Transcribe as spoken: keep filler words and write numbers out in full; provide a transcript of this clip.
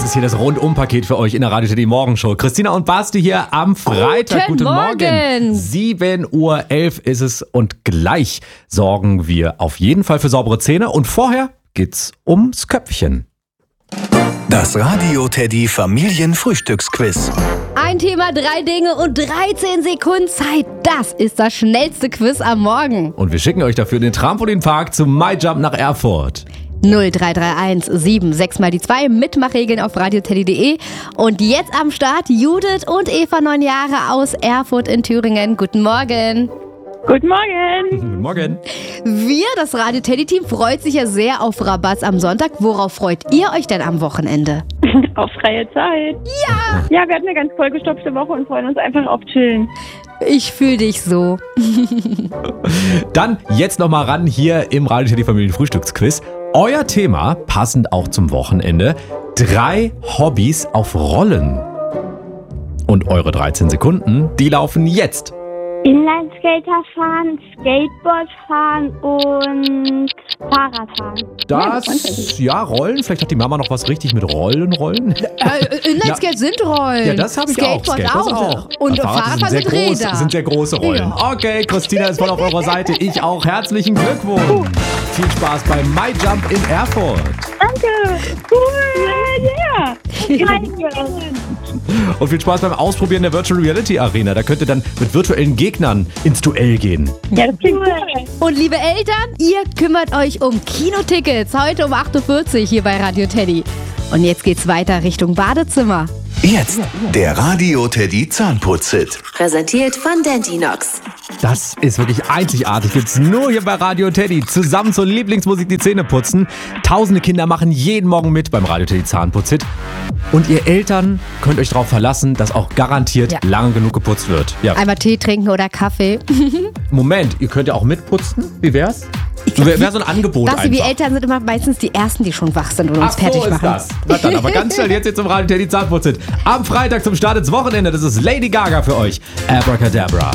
ist hier das Rundum-Paket für euch in der Radio Teddy Morgenshow. Christina und Basti hier am Freitag. Guten, Guten Morgen. Morgen. sieben Uhr elf ist es und gleich sorgen wir auf jeden Fall für saubere Zähne. Und vorher geht's ums Köpfchen. Das Radio Teddy Familienfrühstücksquiz. Ein Thema, drei Dinge und dreizehn Sekunden Zeit. Das ist das schnellste Quiz am Morgen. Und wir schicken euch dafür den Trampolinpark zum MyJump nach Erfurt. null drei drei eins sieben sechs mal die zwei. Mitmachregeln auf radioteddy punkt de. Und jetzt am Start Judith und Eva, neun Jahre aus Erfurt in Thüringen. Guten Morgen. Guten Morgen. Guten Morgen. Wir, das Radio Teddy Team, freut sich ja sehr auf Rabatz am Sonntag. Worauf freut ihr euch denn am Wochenende? Auf freie Zeit. Ja. Ja, wir hatten eine ganz vollgestopfte Woche und freuen uns einfach auf Chillen. Ich fühle dich so. Dann jetzt nochmal ran hier im Radio Teddy Familienfrühstücksquiz. Euer Thema, passend auch zum Wochenende, drei Hobbys auf Rollen. Und eure dreizehn Sekunden, die laufen jetzt. Inlineskater fahren, Skateboard fahren und Fahrrad fahren. Das, ja, Rollen. Vielleicht hat die Mama noch was richtig mit Rollen, Rollen. Äh, Inlineskate ja. sind Rollen. Ja, das habe ich Skateboard auch. Skateboard auch. auch. Und Fahrradfahren sind, sind sehr Räder. groß, sind sehr große Rollen. Ja. Okay, Christina ist voll auf eurer Seite. Ich auch. Herzlichen Glückwunsch. Uh. Viel Spaß beim MyJump in Erfurt. Danke. Cool. Ja. Und viel Spaß beim Ausprobieren der Virtual Reality Arena. Da könnt ihr dann mit virtuellen Gegnern ins Duell gehen. Ja, das klingt cool. Und liebe Eltern, ihr kümmert euch um Kinotickets. Heute um acht Uhr vierzig hier bei Radio Teddy. Und jetzt geht's weiter Richtung Badezimmer. Jetzt der Radio Teddy Zahnputz-Hit. Präsentiert von Dentinox. Das ist wirklich einzigartig. Gibt's nur hier bei Radio Teddy. Zusammen zur Lieblingsmusik die Zähne putzen. Tausende Kinder machen jeden Morgen mit beim Radio Teddy Zahnputz-Hit. Und ihr Eltern könnt euch darauf verlassen, dass auch garantiert ja. lange genug geputzt wird. Ja. Einmal Tee trinken oder Kaffee. Moment, ihr könnt ja auch mitputzen. Wie wär's? Wäre wär so ein Angebot einfach. Wir Eltern sind immer meistens die Ersten, die schon wach sind und uns Ach, fertig so machen. Ist das. Na dann, aber ganz schnell jetzt hier zum Radio Teddy Zahnputz-Hit. Am Freitag zum Start ins Wochenende. Das ist Lady Gaga für euch. Abracadabra.